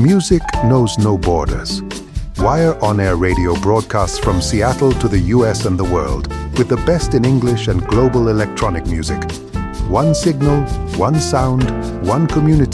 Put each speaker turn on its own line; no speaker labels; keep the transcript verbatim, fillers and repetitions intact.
Music knows no borders. Wire On-Air Radio broadcasts from Seattle to the U S and the world with the best in English and global electronic music. One signal, one sound, one community.